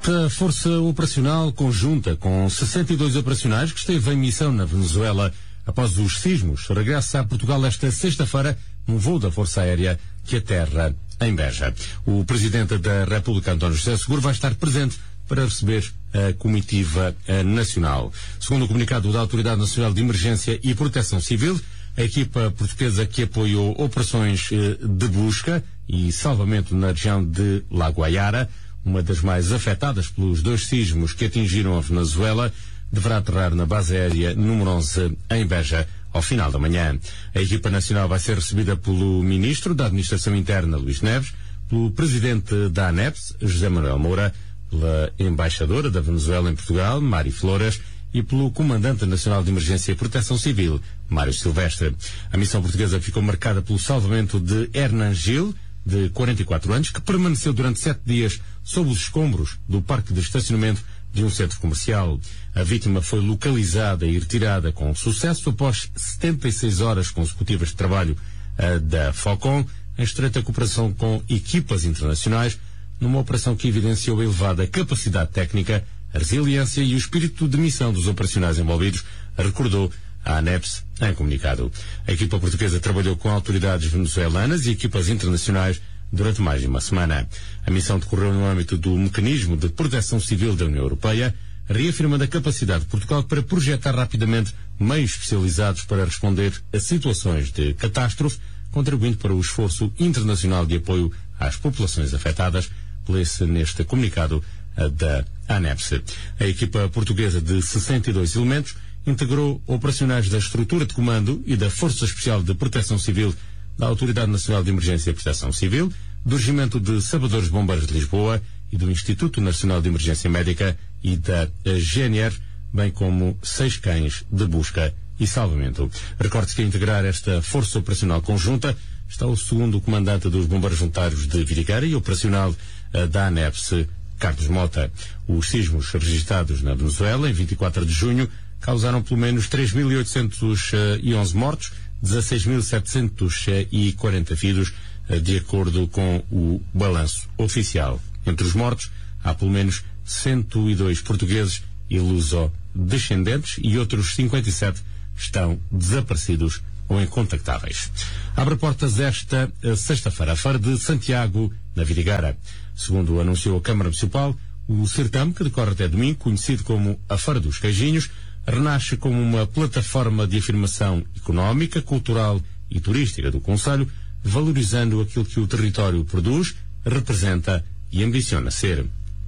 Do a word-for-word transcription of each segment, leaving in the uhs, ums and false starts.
Esta força operacional conjunta com sessenta e dois operacionais que esteve em missão na Venezuela após os sismos regressa a Portugal esta sexta-feira num voo da Força Aérea que aterra em Beja. O Presidente da República, António José Seguro, vai estar presente para receber a comitiva nacional. Segundo o comunicado da Autoridade Nacional de Emergência e Proteção Civil, a equipa portuguesa que apoiou operações de busca e salvamento na região de La Guaiara, uma das mais afetadas pelos dois sismos que atingiram a Venezuela, deverá aterrar na base aérea número onze em Beja ao final da manhã. A equipa nacional vai ser recebida pelo Ministro da Administração Interna, Luís Neves, pelo Presidente da ANEPS, José Manuel Moura, pela Embaixadora da Venezuela em Portugal, Mari Flores, e pelo Comandante Nacional de Emergência e Proteção Civil, Mário Silvestre. A missão portuguesa ficou marcada pelo salvamento de Hernan Gil, de quarenta e quatro anos, que permaneceu durante sete dias sob os escombros do parque de estacionamento de um centro comercial. A vítima foi localizada e retirada com sucesso após setenta e seis horas consecutivas de trabalho uh, da FOCOM, em estreita cooperação com equipas internacionais, numa operação que evidenciou a elevada capacidade técnica, a resiliência e o espírito de missão dos operacionais envolvidos, recordou a ANEPS em comunicado. A equipa portuguesa trabalhou com autoridades venezuelanas e equipas internacionais durante mais de uma semana. A missão decorreu no âmbito do Mecanismo de Proteção Civil da União Europeia, reafirmando a capacidade de Portugal para projetar rapidamente meios especializados para responder a situações de catástrofe, contribuindo para o esforço internacional de apoio às populações afetadas, lê-se neste comunicado da ANEPS. A equipa portuguesa de sessenta e dois elementos integrou operacionais da Estrutura de Comando e da Força Especial de Proteção Civil da Autoridade Nacional de Emergência e Proteção Civil, do Regimento de Salvadores Bombeiros de Lisboa e do Instituto Nacional de Emergência Médica e da G N R, bem como seis cães de busca e salvamento. Recorde-se que a integrar esta força operacional conjunta está o segundo comandante dos Bombeiros Voluntários de Vidigueira e operacional uh, da ANEPS, Carlos Mota. Os sismos registrados na Venezuela em vinte e quatro de junho causaram pelo menos três mil oitocentos e onze mortos, dezasseis mil setecentos e quarenta feridos, de acordo com o balanço oficial. Entre os mortos, há pelo menos cento e dois portugueses e luso-descendentes e outros cinquenta e sete estão desaparecidos ou incontactáveis. Abre portas esta sexta-feira a Feira de Santiago, na Vidigueira. Segundo anunciou a Câmara Municipal, o certame, que decorre até domingo, conhecido como a Feira dos Queijinhos, renasce como uma plataforma de afirmação económica, cultural e turística do concelho, valorizando aquilo que o território produz, representa e ambiciona ser.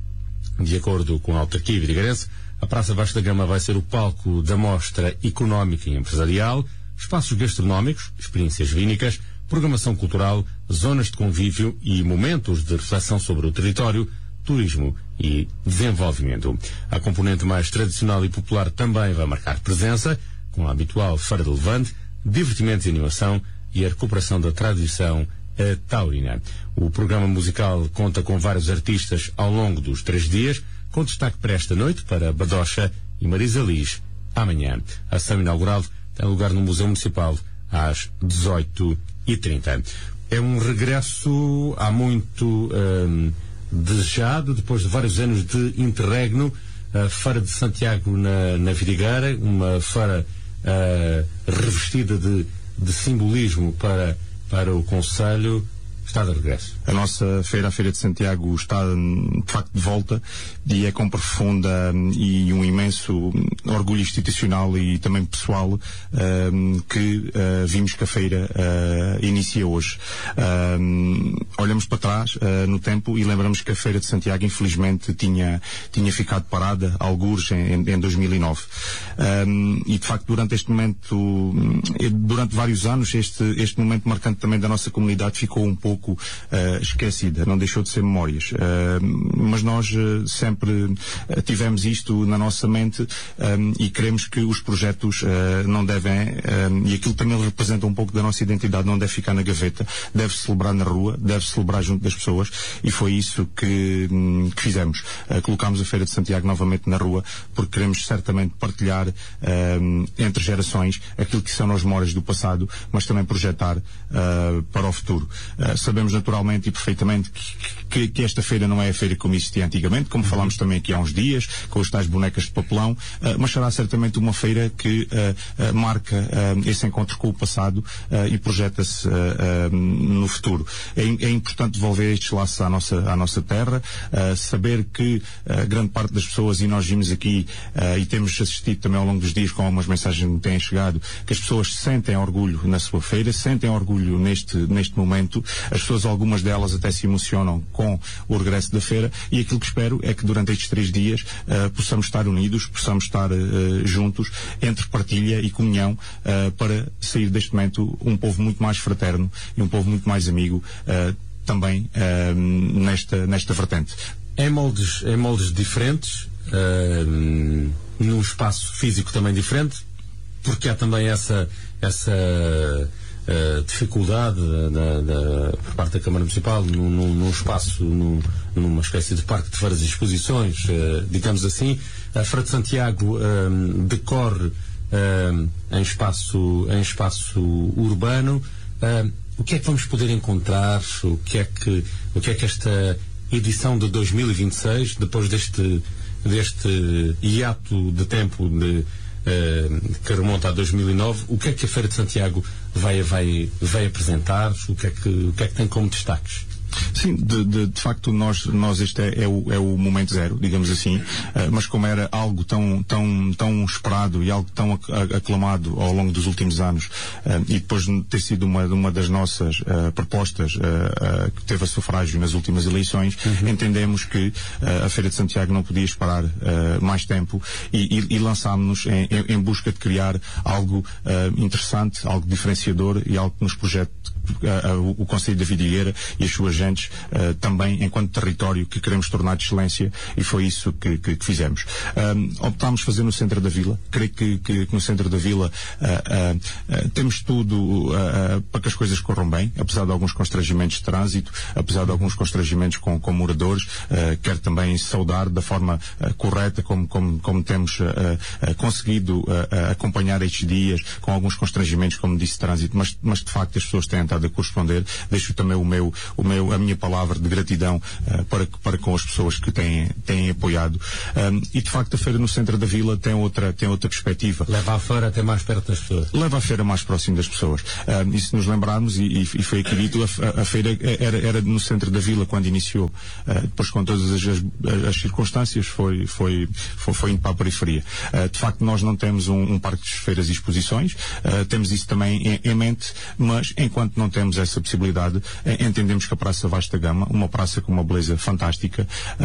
De acordo com a autarquia vidigueirense, a Praça Vasco da Gama vai ser o palco da mostra económica e empresarial, espaços gastronómicos, experiências vínicas, programação cultural, zonas de convívio e momentos de reflexão sobre o território, turismo e desenvolvimento. A componente mais tradicional e popular também vai marcar presença, com a habitual Feira de Levante, divertimentos e animação e a recuperação da tradição uh, taurina. O programa musical conta com vários artistas ao longo dos três dias, com destaque para esta noite para Badocha e Marisa Liz amanhã. A sessão inaugural tem lugar no Museu Municipal às dezoito e trinta. É um regresso há muito um, desejado, depois de vários anos de interregno, a Feira de Santiago na, na Vidigueira, uma feira uh, revestida de, de simbolismo para, para o concelho, está de regresso. A nossa feira, a Feira de Santiago, está de facto de volta e é com profunda e um imenso orgulho institucional e também pessoal um, que uh, vimos que a feira uh, inicia hoje. Um, olhamos para trás uh, no tempo e lembramos que a Feira de Santiago infelizmente tinha, tinha ficado parada, algures em, em dois mil e nove. Um, e de facto durante este momento, durante vários anos, este, este momento marcante também da nossa comunidade ficou um pouco Uh, esquecida, não deixou de ser memórias, uh, mas nós uh, sempre uh, tivemos isto na nossa mente um, e queremos que os projetos uh, não devem, um, e aquilo também representa um pouco da nossa identidade, não deve ficar na gaveta, deve celebrar na rua, deve celebrar junto das pessoas, e foi isso que, um, que fizemos. Uh, colocámos a Feira de Santiago novamente na rua, porque queremos certamente partilhar um, entre gerações aquilo que são as memórias do passado, mas também projetar uh, para o futuro. Uh, sabemos naturalmente e perfeitamente que, que, que esta feira não é a feira como existia antigamente, como falámos também aqui há uns dias, com as tais bonecas de papelão, uh, mas será certamente uma feira que uh, uh, marca uh, esse encontro com o passado uh, e projeta-se uh, uh, no futuro. É, é importante devolver estes laços à nossa, à nossa terra, uh, saber que uh, grande parte das pessoas, e nós vimos aqui uh, e temos assistido também ao longo dos dias com algumas mensagens que me têm chegado, que as pessoas sentem orgulho na sua feira, sentem orgulho neste, neste momento. As pessoas, algumas delas até se emocionam com o regresso da feira, e aquilo que espero é que durante estes três dias uh, possamos estar unidos, possamos estar uh, juntos, entre partilha e comunhão, uh, para sair deste momento um povo muito mais fraterno e um povo muito mais amigo, uh, também uh, nesta, nesta vertente. Em moldes, em moldes diferentes, uh, num espaço físico também diferente, porque há também essa, essa uh, dificuldade da, da, por parte da Câmara Municipal num, num, num espaço, num, numa espécie de parque de feiras e exposições, uh, digamos assim. A Feira de Santiago uh, decorre uh, em, espaço, em espaço urbano. Uh, o que é que vamos poder encontrar? O que é que, o que é que esta edição de dois mil e vinte e seis, depois deste, deste hiato de tempo de Uh, que remonta a dois mil e nove, o que é que a Feira de Santiago vai, vai, vai apresentar? O que é que, o que é que tem como destaques? Sim, de, de, de facto nós, nós este é, é, o, é o momento zero, digamos assim, uh, mas como era algo tão, tão, tão esperado e algo tão ac aclamado ao longo dos últimos anos, uh, e depois de ter sido uma, uma das nossas uh, propostas uh, uh, que teve a sufrágio nas últimas eleições, uhum. entendemos que uh, a Feira de Santiago não podia esperar uh, mais tempo, e, e, e lançámos-nos em, em, em busca de criar algo uh, interessante, algo diferenciador e algo que nos projete uh, uh, o Concelho da Vidigueira e as suas gentes uh, também enquanto território que queremos tornar de excelência, e foi isso que, que, que fizemos. Um, optámos fazer no centro da vila. Creio que, que, que no centro da vila uh, uh, uh, temos tudo uh, uh, para que as coisas corram bem, apesar de alguns constrangimentos de trânsito, apesar de alguns constrangimentos com, com moradores. Uh, quero também saudar da forma uh, correta como, como, como temos uh, uh, conseguido uh, uh, acompanhar estes dias, com alguns constrangimentos, como disse, trânsito, mas, mas de facto as pessoas têm estado a corresponder. Deixo também o meu, o meu, a minha palavra de gratidão uh, para, para com as pessoas que têm, têm apoiado. Um, e de facto a feira no centro da vila tem outra, tem outra perspectiva. Leva a feira até mais perto das pessoas. Leva a feira mais próximo das pessoas. Um, e se nos lembrarmos, e, e foi aqui dito, a, a feira era, era no centro da vila quando iniciou. Uh, depois, com todas as, as, as circunstâncias, foi, foi, foi, foi indo para a periferia. Uh, de facto, nós não temos um, um parque de feiras e exposições, uh, temos isso também em, em mente, mas enquanto não temos essa possibilidade, uh, entendemos que a Praça Vasta Gama, uma praça com uma beleza fantástica,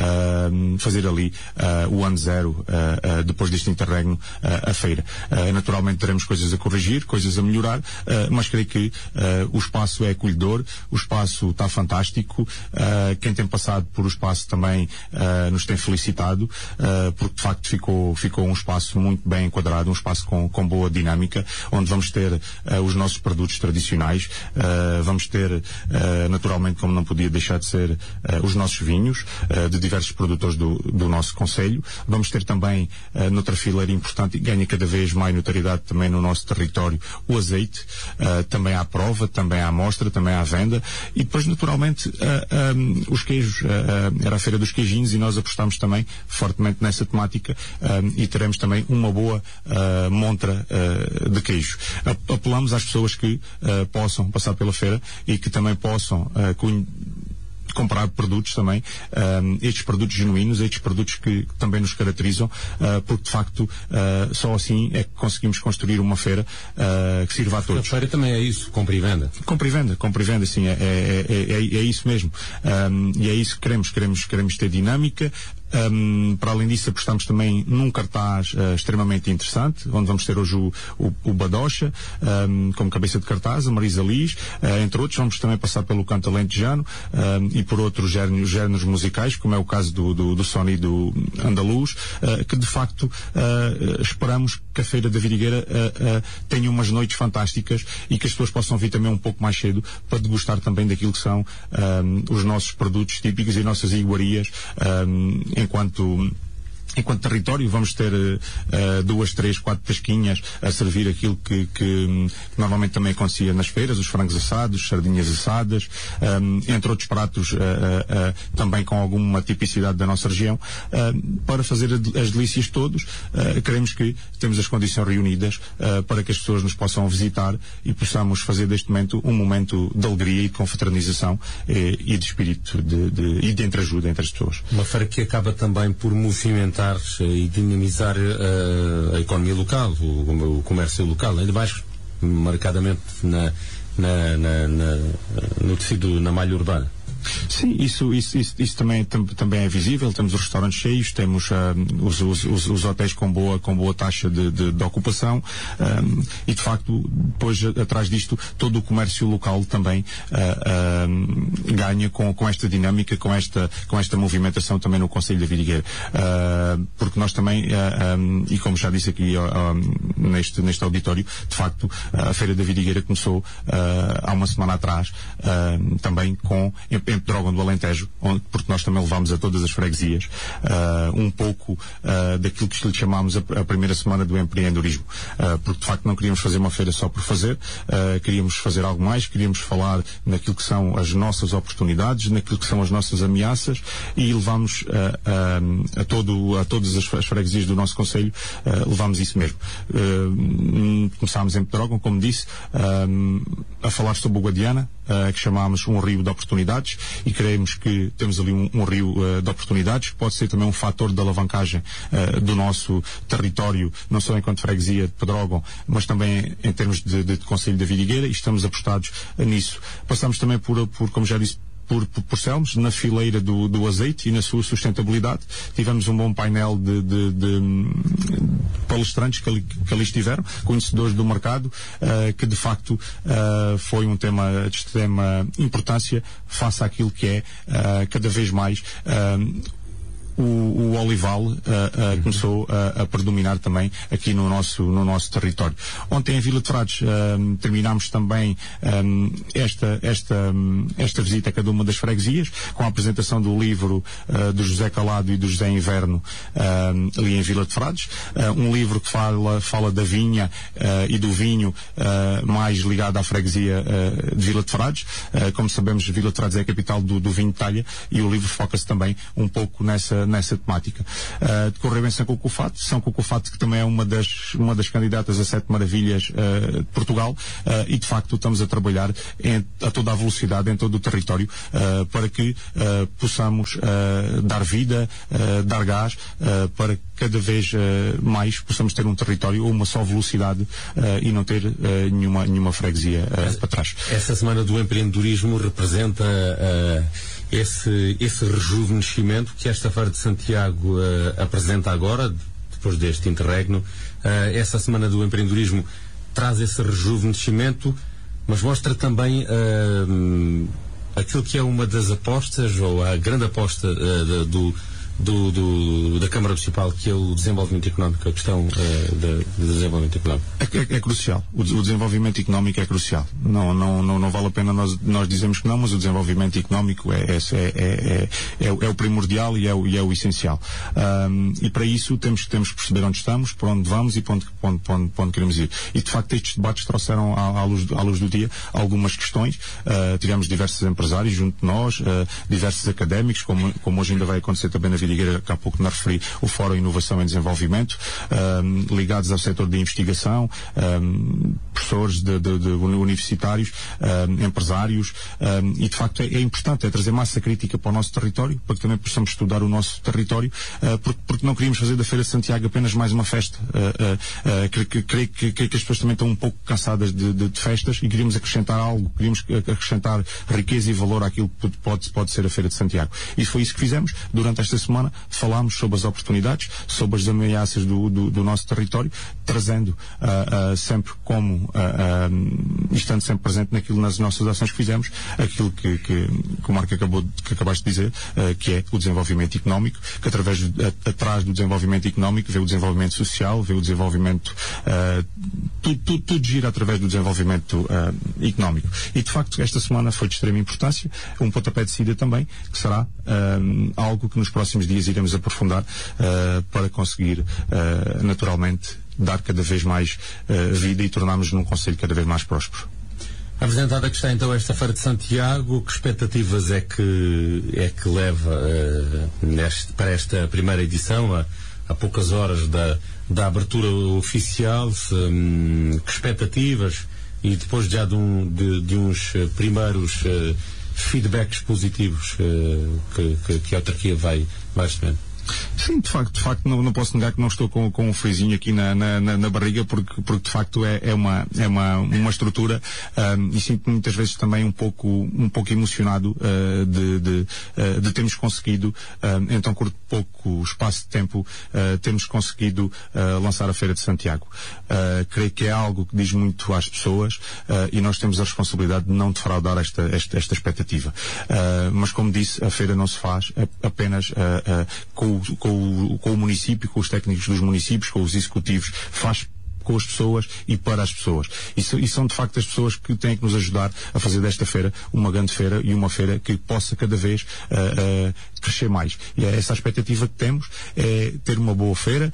uh, fazer ali uh, o ano zero, uh, uh, depois deste interregno, uh, a feira. Uh, naturalmente teremos coisas a corrigir, coisas a melhorar, uh, mas creio que uh, o espaço é acolhedor, o espaço está fantástico, uh, quem tem passado por o espaço também uh, nos tem felicitado, uh, porque de facto ficou, ficou um espaço muito bem enquadrado, um espaço com, com boa dinâmica, onde vamos ter uh, os nossos produtos tradicionais, uh, vamos ter uh, naturalmente, como não podia deixar de ser, uh, os nossos vinhos uh, de diversos produtores do, do nosso concelho. Vamos ter também uh, noutra fileira importante, e ganha cada vez mais notoriedade também no nosso território, o azeite, uh, também à prova, também à amostra, também à venda, e depois naturalmente uh, um, os queijos, uh, uh, era a feira dos queijinhos e nós apostamos também fortemente nessa temática, um, e teremos também uma boa uh, montra uh, de queijo. Apelamos às pessoas que uh, possam passar pela feira e que também possam uh, comprar produtos também, um, estes produtos genuínos, estes produtos que, que também nos caracterizam, uh, porque de facto uh, só assim é que conseguimos construir uma feira uh, que sirva a todos. A feira também é isso, compra e venda. Compra e venda, compra e venda, sim, é, é, é, é, é isso mesmo. Um, e é isso que queremos, queremos, queremos ter dinâmica. Um, para além disso, apostamos também num cartaz uh, extremamente interessante, onde vamos ter hoje o, o, o Badocha um, como cabeça de cartaz, a Marisa Liz, uh, entre outros. Vamos também passar pelo Canto Alentejano um, e por outros géneros, géneros musicais, como é o caso do, do, do sonido andaluz, uh, que de facto uh, esperamos que a Feira da Vidigueira uh, uh, tenha umas noites fantásticas e que as pessoas possam vir também um pouco mais cedo para degustar também daquilo que são um, os nossos produtos típicos e nossas iguarias, um, enquanto enquanto território, vamos ter uh, duas, três, quatro tasquinhas a servir aquilo que, que, que normalmente também acontecia nas feiras, os frangos assados, sardinhas assadas, um, entre outros pratos uh, uh, uh, também com alguma tipicidade da nossa região, uh, para fazer as delícias todos. Uh, queremos que temos as condições reunidas uh, para que as pessoas nos possam visitar e possamos fazer deste momento um momento de alegria e de confraternização e, e de espírito de, de, e de entreajuda entre as pessoas. Uma feira que acaba também por movimentar e dinamizar uh, a economia local, o, o comércio local, ainda mais marcadamente na, na, na, na, no tecido, na malha urbana. Sim, isso, isso, isso, isso também, tam, também é visível. Temos os restaurantes cheios, temos uh, os, os, os hotéis com boa, com boa taxa de, de, de ocupação, um, e de facto depois atrás disto todo o comércio local também uh, uh, ganha com, com esta dinâmica, com esta, com esta movimentação também no Concelho da Vidigueira, uh, porque nós também uh, um, e como já disse aqui uh, um, neste, neste auditório, de facto a Feira da Vidigueira começou uh, há uma semana atrás, uh, também com em, em Pedrógão do Alentejo, onde, porque nós também levámos a todas as freguesias uh, um pouco uh, daquilo que lhe chamámos a, a primeira semana do empreendedorismo, uh, porque de facto não queríamos fazer uma feira só por fazer, uh, queríamos fazer algo mais, queríamos falar naquilo que são as nossas oportunidades, naquilo que são as nossas ameaças, e levámos uh, uh, a, todo, a todas as freguesias do nosso concelho, uh, levámos isso mesmo. Uh, começámos em Pedrógão, como disse, uh, a falar sobre o Guadiana, uh, que chamámos um rio de oportunidades, e creemos que temos ali um, um rio uh, de oportunidades, que pode ser também um fator de alavancagem uh, do nosso território, não só enquanto freguesia de Pedrógão, mas também em termos de, de, de Concelho da Vidigueira, e estamos apostados uh, nisso. Passamos também por, por, como já disse, Por, por, por Selmos, na fileira do, do azeite e na sua sustentabilidade. Tivemos um bom painel de, de, de, de palestrantes que ali, que ali estiveram, conhecedores do mercado, uh, que de facto uh, foi um tema de extrema importância face àquilo que é uh, cada vez mais uh, O, o olival uh, uh, começou a, a predominar também aqui no nosso, no nosso território. Ontem em Vila de Frades uh, terminámos também um, esta, esta, um, esta visita a cada uma das freguesias, com a apresentação do livro uh, do José Calado e do José Inverno uh, ali em Vila de Frades, uh, um livro que fala, fala da vinha uh, e do vinho, uh, mais ligado à freguesia uh, de Vila de Frades. Uh, como sabemos, Vila de Frades é a capital do, do vinho de talha, e o livro foca-se também um pouco nessa nessa temática. Uh, decorreu em São Cucufato, São Cucufato que também é uma das, uma das candidatas a Sete Maravilhas uh, de Portugal, uh, e de facto estamos a trabalhar em, a toda a velocidade em todo o território uh, para que uh, possamos uh, dar vida, uh, dar gás, uh, para que cada vez uh, mais possamos ter um território ou uma só velocidade uh, e não ter uh, nenhuma, nenhuma freguesia uh, para trás. Essa semana do empreendedorismo representa uh, esse, esse rejuvenescimento que esta Feira de Santiago uh, apresenta agora, depois deste interregno. Uh, essa semana do empreendedorismo traz esse rejuvenescimento, mas mostra também uh, aquilo que é uma das apostas, ou a grande aposta uh, do Do, do, da Câmara Municipal, que é o desenvolvimento económico, a questão uh, de, de desenvolvimento económico. É, é, é crucial. O, o desenvolvimento económico é crucial. Não, não, não, não vale a pena nós, nós dizermos que não, mas o desenvolvimento económico é, é, é, é, é, é o primordial e é o, e é o essencial. Um, e para isso temos, temos que perceber onde estamos, para onde vamos e para onde, para onde, para onde, para onde queremos ir. E de facto estes debates trouxeram à, à, luz, à luz do dia algumas questões. Uh, tivemos diversos empresários junto de nós, uh, diversos académicos, como, como hoje ainda vai acontecer também na Vidigueira, que há pouco me referi, o Fórum Inovação e Desenvolvimento, um, ligados ao setor de investigação, um, professores de, de, de universitários, um, empresários, um, e de facto é, é importante, é trazer massa crítica para o nosso território, para que também possamos estudar o nosso território, uh, porque, porque não queríamos fazer da Feira de Santiago apenas mais uma festa. Uh, uh, uh, creio que, que, que, que as pessoas também estão um pouco cansadas de, de, de festas, e queríamos acrescentar algo, queríamos acrescentar riqueza e valor àquilo que pode, pode ser a Feira de Santiago. E foi isso que fizemos durante esta semana. Falámos sobre as oportunidades, sobre as ameaças do, do, do nosso território, trazendo uh, uh, sempre como, uh, uh, estando sempre presente naquilo, nas nossas ações que fizemos, aquilo que, que, que o Marco acabou, que acabaste de dizer, uh, que é o desenvolvimento económico, que através de, a, atrás do desenvolvimento económico vê o desenvolvimento social, vê o desenvolvimento, uh, tudo, tudo, tudo gira através do desenvolvimento uh, económico. E de facto esta semana foi de extrema importância, um pontapé de saída também, que será uh, algo que nos próximos próximos dias iremos aprofundar uh, para conseguir uh, naturalmente dar cada vez mais uh, vida e tornarmos num concelho cada vez mais próspero. Apresentada que está então esta Feira de Santiago, que expectativas é que, é que leva uh, neste, para esta primeira edição, a, a poucas horas da, da abertura oficial? Se, um, que expectativas, e depois já de, um, de, de uns primeiros uh, feedbacks positivos uh, que, que, que a autarquia vai, vai recebendo? Sim, de facto, de facto não, não posso negar que não estou com, com um frisinho aqui na, na, na barriga, porque, porque de facto é, é, uma, é uma, uma estrutura um, e sinto muitas vezes também um pouco, um pouco emocionado uh, de, de, uh, de termos conseguido, um, em tão curto pouco espaço de tempo, uh, termos conseguido uh, lançar a Feira de Santiago. Uh, creio que é algo que diz muito às pessoas uh, e nós temos a responsabilidade de não defraudar esta, esta, esta expectativa. Uh, mas como disse, a feira não se faz apenas uh, uh, com Com o, com o município, com os técnicos dos municípios, com os executivos, faz com as pessoas e para as pessoas. E, so, e são de facto as pessoas que têm que nos ajudar a fazer desta feira uma grande feira e uma feira que possa cada vez uh, uh, crescer mais. E é essa a expectativa que temos, é ter uma boa feira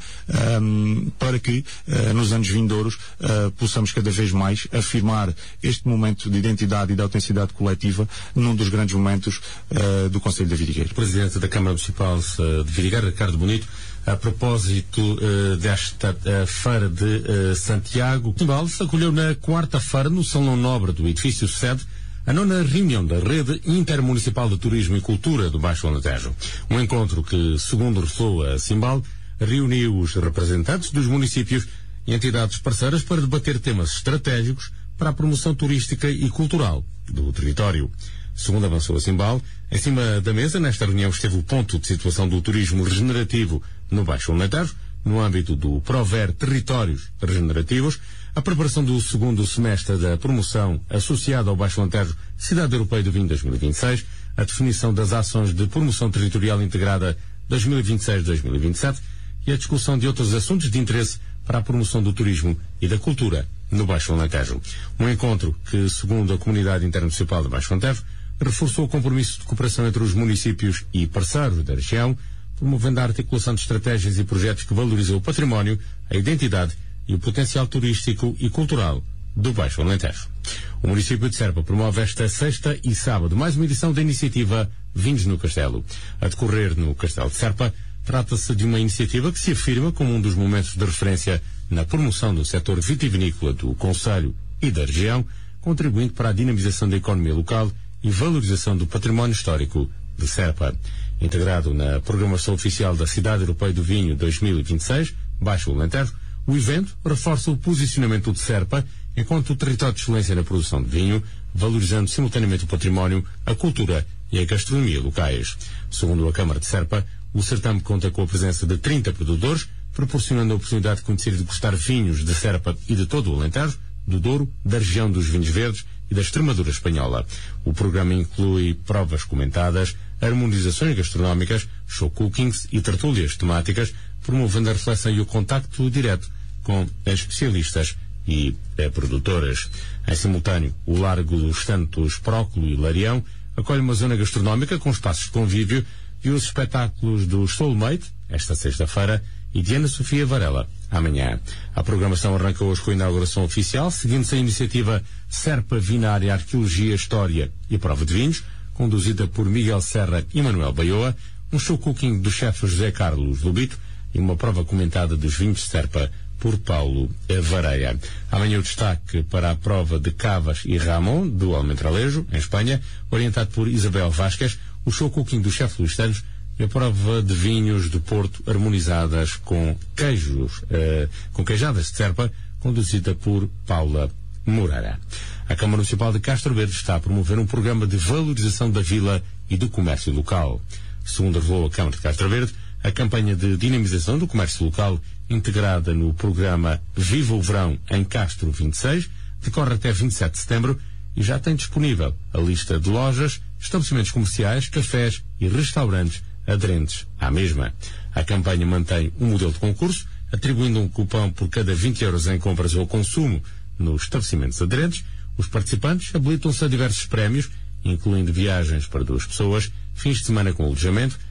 um, para que uh, nos anos vindouros uh, possamos cada vez mais afirmar este momento de identidade e de autenticidade coletiva num dos grandes momentos uh, do Concelho da Vidigueira. Presidente da Câmara Municipal de Vidigueira, Ricardo Bonito, a propósito uh, desta uh, Feira de uh, Santiago, Timbal se acolheu na quarta-feira no Salão Nobre do edifício sede a nona reunião da Rede Intermunicipal de Turismo e Cultura do Baixo Alentejo. Um encontro que, segundo revelou a Simbal, reuniu os representantes dos municípios e entidades parceiras para debater temas estratégicos para a promoção turística e cultural do território. Segundo avançou a Simbal, em cima da mesa, nesta reunião, esteve o ponto de situação do turismo regenerativo no Baixo Alentejo, no âmbito do Prover Territórios Regenerativos, a preparação do segundo semestre da promoção associada ao Baixo Alentejo Cidade Europeia do Vinho dois mil e vinte e seis, a definição das ações de promoção territorial integrada dois mil e vinte e seis a dois mil e vinte e sete e a discussão de outros assuntos de interesse para a promoção do turismo e da cultura no Baixo Alentejo. Um encontro que, segundo a Comunidade Intermunicipal do Baixo Alentejo, reforçou o compromisso de cooperação entre os municípios e parceiros da região, promovendo a articulação de estratégias e projetos que valorizam o património, a identidade e o potencial turístico e cultural do Baixo Alentejo. O município de Serpa promove esta sexta e sábado mais uma edição da iniciativa Vinhos no Castelo. A decorrer no Castelo de Serpa, trata-se de uma iniciativa que se afirma como um dos momentos de referência na promoção do setor vitivinícola do concelho e da região, contribuindo para a dinamização da economia local e valorização do património histórico de Serpa. Integrado na programação oficial da Cidade Europeia do Vinho dois mil e vinte e seis, Baixo Alentejo, o evento reforça o posicionamento de Serpa enquanto território de excelência na produção de vinho, valorizando simultaneamente o património, a cultura e a gastronomia locais. Segundo a Câmara de Serpa, o certame conta com a presença de trinta produtores, proporcionando a oportunidade de conhecer e degustar vinhos de Serpa e de todo o Alentejo, do Douro, da região dos vinhos verdes e da Extremadura espanhola. O programa inclui provas comentadas, harmonizações gastronómicas, show cookings e tertúlias temáticas, promovendo a reflexão e o contacto direto com especialistas e eh, produtoras. Em simultâneo, o Largo dos Santos Próculo e Larião acolhe uma zona gastronómica com espaços de convívio e os espetáculos do Soulmate, esta sexta-feira, e de Ana Sofia Varela, amanhã. A programação arranca hoje com a inauguração oficial, seguindo-se a iniciativa Serpa Vinária Arqueologia, História e Prova de Vinhos, conduzida por Miguel Serra e Manuel Baioa, um show cooking do chefe José Carlos Lubito e uma prova comentada dos vinhos de Serpa por Paulo Vareia. Amanhã o destaque para a prova de Cavas e Ramon, do Almendralejo, em Espanha, orientado por Isabel Vasquez, o show cooking do chefe Luís Teles e a prova de vinhos do Porto harmonizadas com queijos, eh, com queijadas de Serpa, conduzida por Paula Moreira. A Câmara Municipal de Castro Verde está a promover um programa de valorização da vila e do comércio local. Segundo revelou a Câmara de Castro Verde, a campanha de dinamização do comércio local, integrada no programa Viva o Verão em Castro vinte e seis, decorre até vinte e sete de setembro e já tem disponível a lista de lojas, estabelecimentos comerciais, cafés e restaurantes aderentes à mesma. A campanha mantém um modelo de concurso, atribuindo um cupom por cada vinte euros em compras ou consumo nos estabelecimentos aderentes. Os participantes habilitam-se a diversos prémios, incluindo viagens para duas pessoas, fins de semana com alojamento,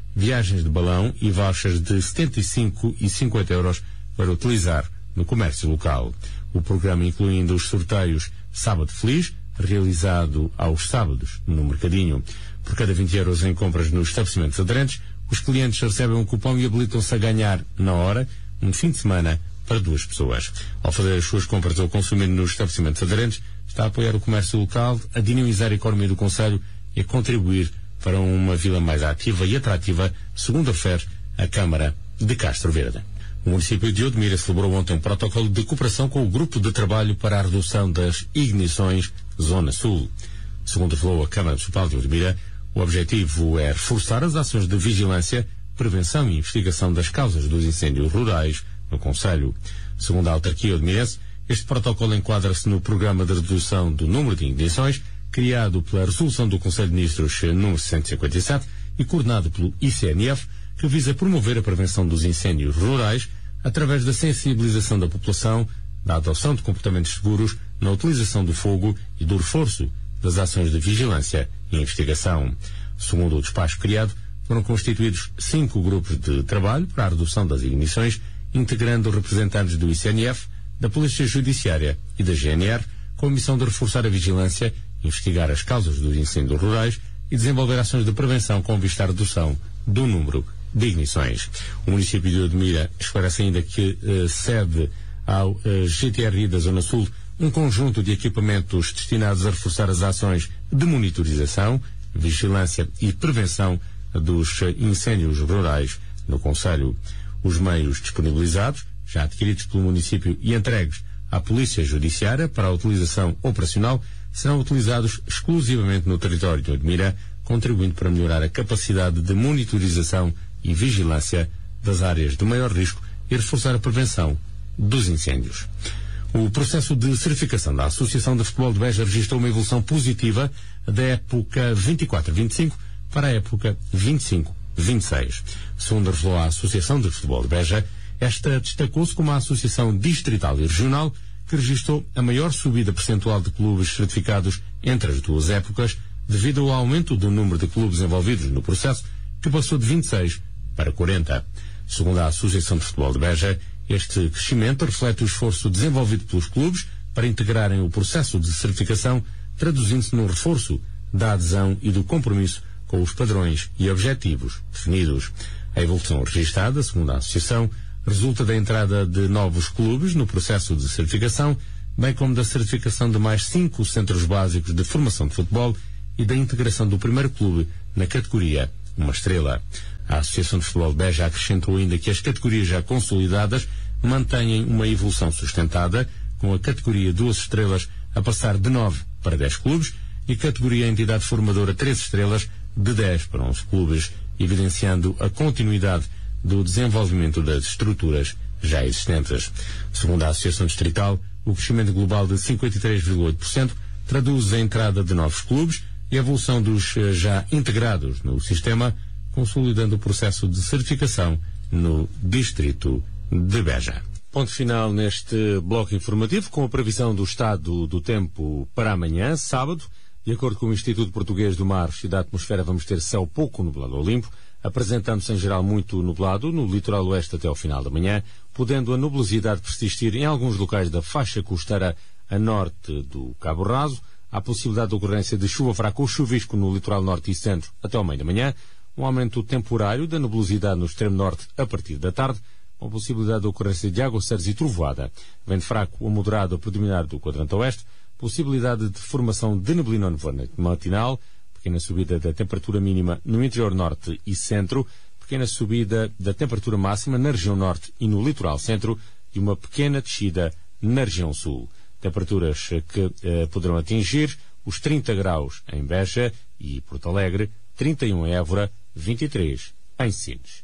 viagens de balão e vouchers de setenta e cinco e cinquenta euros para utilizar no comércio local. O programa inclui ainda os sorteios Sábado Feliz, realizado aos sábados no Mercadinho. Por cada vinte euros em compras nos estabelecimentos aderentes, os clientes recebem um cupom e habilitam-se a ganhar, na hora, um fim de semana para duas pessoas. Ao fazer as suas compras ou consumir nos estabelecimentos aderentes, está a apoiar o comércio local, a dinamizar a economia do concelho e a contribuir para uma vila mais ativa e atrativa, segundo refere a Câmara de Castro Verde. O município de Odmira celebrou ontem um protocolo de cooperação com o Grupo de Trabalho para a Redução das Ignições Zona Sul. Segundo revelou a Câmara Municipal de Odmira, o objetivo é reforçar as ações de vigilância, prevenção e investigação das causas dos incêndios rurais no concelho. Segundo a autarquia odmirense, este protocolo enquadra-se no programa de redução do número de ignições, criado pela Resolução do Conselho de Ministros número cento e cinquenta e sete e coordenado pelo I C N F, que visa promover a prevenção dos incêndios rurais através da sensibilização da população, da adoção de comportamentos seguros na utilização do fogo e do reforço das ações de vigilância e investigação. Segundo o despacho criado, foram constituídos cinco grupos de trabalho para a redução das ignições, integrando representantes do I C N F, da Polícia Judiciária e da G N R, com a missão de reforçar a vigilância, investigar as causas dos incêndios rurais e desenvolver ações de prevenção com vista à redução do número de ignições. O município de Odmira esclarece ainda que eh, cede ao eh, G T R I da Zona Sul um conjunto de equipamentos destinados a reforçar as ações de monitorização, vigilância e prevenção dos eh, incêndios rurais no concelho. Os meios disponibilizados, já adquiridos pelo município e entregues à Polícia Judiciária para a utilização operacional, serão utilizados exclusivamente no território de Odmira, contribuindo para melhorar a capacidade de monitorização e vigilância das áreas de maior risco e reforçar a prevenção dos incêndios. O processo de certificação da Associação de Futebol de Beja registrou uma evolução positiva da época vinte e quatro vinte e cinco para a época vinte e cinco vinte e seis. Segundo revelou a Associação de Futebol de Beja, esta destacou-se como a Associação Distrital e Regional que registrou a maior subida percentual de clubes certificados entre as duas épocas, devido ao aumento do número de clubes envolvidos no processo, que passou de vinte e seis para quarenta. Segundo a Associação de Futebol de Beja, este crescimento reflete o esforço desenvolvido pelos clubes para integrarem o processo de certificação, traduzindo-se no reforço da adesão e do compromisso com os padrões e objetivos definidos. A evolução registada, segundo a Associação, resulta da entrada de novos clubes no processo de certificação, bem como da certificação de mais cinco centros básicos de formação de futebol e da integração do primeiro clube na categoria Uma Estrela. A Associação de Futebol de Beja acrescentou ainda que as categorias já consolidadas mantêm uma evolução sustentada, com a categoria Duas Estrelas a passar de nove para dez clubes e a categoria Entidade Formadora Três Estrelas de dez para onze clubes, evidenciando a continuidade do desenvolvimento das estruturas já existentes. Segundo a Associação Distrital, o crescimento global de cinquenta e três vírgula oito por cento traduz a entrada de novos clubes e a evolução dos já integrados no sistema, consolidando o processo de certificação no distrito de Beja. Ponto final neste bloco informativo, com a previsão do estado do tempo para amanhã, sábado. De acordo com o Instituto Português do Mar e da Atmosfera, vamos ter céu pouco nublado ou limpo, apresentando-se em geral muito nublado no litoral oeste até ao final da manhã, podendo a nubosidade persistir em alguns locais da faixa costeira a norte do Cabo Raso. Há possibilidade de ocorrência de chuva fraca ou chuvisco no litoral norte e centro até ao meio da manhã, um aumento temporário da nubosidade no extremo norte a partir da tarde, com possibilidade de ocorrência de aguaceiros e trovoada. Vento fraco ou moderado a predominar do quadrante oeste, possibilidade de formação de neblina matinal, pequena subida da temperatura mínima no interior norte e centro, pequena subida da temperatura máxima na região norte e no litoral centro e uma pequena descida na região sul. Temperaturas que eh, poderão atingir os trinta graus em Beja e Porto Alegre, trinta e um em Évora, vinte e três em Sines.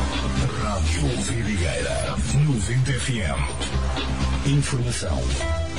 Rádio Vidigueira, noventa F M. Informação